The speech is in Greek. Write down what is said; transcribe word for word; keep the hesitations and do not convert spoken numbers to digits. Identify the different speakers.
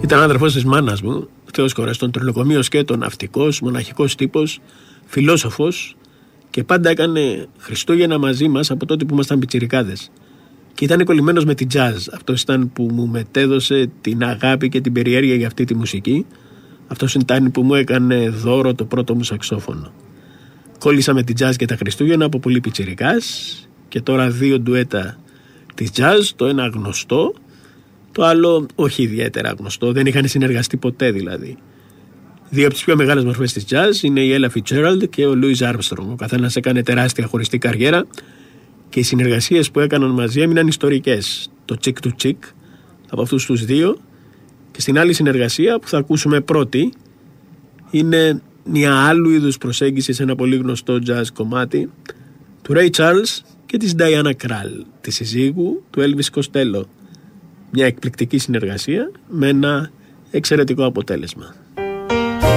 Speaker 1: Ήταν αδερφός της μάνας μου, Θεός χωρέστον, τριλοκομείο σκέτο, ναυτικός, μοναχικός τύπος, φιλόσοφος και πάντα έκανε Χριστούγεννα μαζί μας από τότε που ήμασταν πιτσιρικάδες. Και ήταν κολλημένος με την jazz. Αυτός ήταν που μου μετέδωσε την αγάπη και την περιέργεια για αυτή τη μουσική. Αυτός ήταν που μου έκανε δώρο το πρώτο μου σαξόφωνο. Κόλλησα με την jazz και τα Χριστούγεννα από πολύ πιτσιρικάς και τώρα δύο ντουέτα της jazz, το ένα γνωστό, το άλλο όχι ιδιαίτερα γνωστό, δεν είχαν συνεργαστεί ποτέ δηλαδή. Δύο από τις πιο μεγάλες μορφές της jazz είναι η Ella Fitzgerald και ο Louis Armstrong. Ο καθένας έκανε τεράστια χωριστή καριέρα και οι συνεργασίες που έκαναν μαζί έμειναν ιστορικές. Το Chick to Chick από αυτούς τους δύο, και στην άλλη συνεργασία που θα ακούσουμε πρώτη είναι μια άλλου είδους προσέγγιση σε ένα πολύ γνωστό jazz κομμάτι του Ray Charles και της Diana Krall, της συζύγου του Elvis Costello. Μια εκπληκτική συνεργασία με ένα εξαιρετικό αποτέλεσμα.